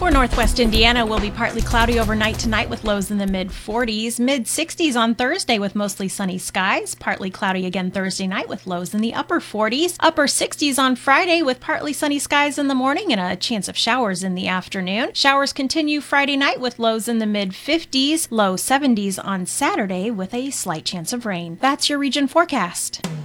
For Northwest Indiana, will be partly cloudy overnight tonight with lows in the mid-40s. Mid-60s on Thursday with mostly sunny skies. Partly cloudy again Thursday night with lows in the upper 40s. Upper 60s on Friday with partly sunny skies in the morning and a chance of showers in the afternoon. Showers continue Friday night with lows in the mid-50s. Low 70s on Saturday with a slight chance of rain. That's your region forecast.